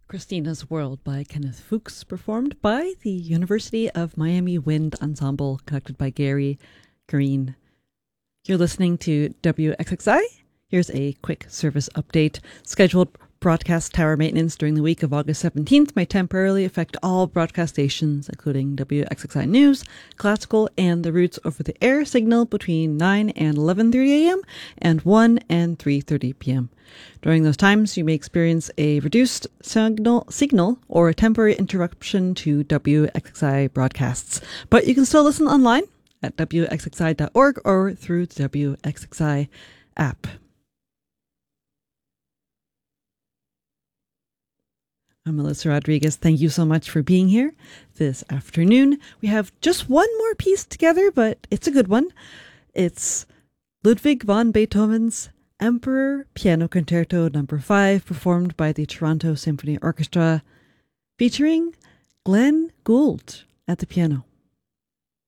Christina's World by Kenneth Fuchs, performed by the University of Miami Wind Ensemble, conducted by Gary Green. You're listening to WXXI. Here's a quick service update. Scheduled broadcast tower maintenance during the week of August 17th may temporarily affect all broadcast stations, including WXXI News, Classical, and the Roots over-the-air signal between 9 and 11:30 a.m. and 1 and 3:30 p.m. During those times, you may experience a reduced signal or a temporary interruption to WXXI broadcasts. But you can still listen online at wxxi.org or through the WXXI app. I'm Melissa Rodriguez. Thank you so much for being here this afternoon. We have just one more piece together, but it's a good one. It's Ludwig van Beethoven's Emperor Piano Concerto No. 5, performed by the Toronto Symphony Orchestra, featuring Glenn Gould at the piano.